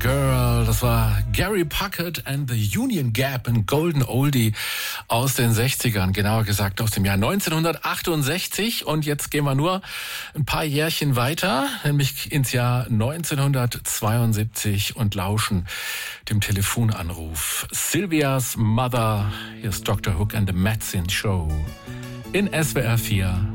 Girl, das war Gary Puckett and the Union Gap, ein Golden Oldie aus den 60ern, genauer gesagt aus dem Jahr 1968. Und jetzt gehen wir nur ein paar Jährchen weiter, nämlich ins Jahr 1972 und lauschen dem Telefonanruf. Sylvia's Mother, hier ist Dr. Hook and the Medicine Show in SWR 4